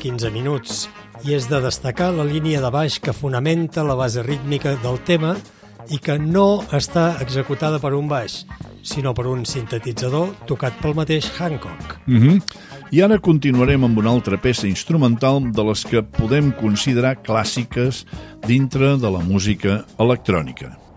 15 minuts i és de destacar la línia de baix que fonamenta la base rítmica del tema i que no està executada per un baix, sinó per un sintetitzador tocat pel mateix Hancock. I ara continuarem amb una altra peça instrumental de les que podem considerar clàssiques dintre de la música electrònica.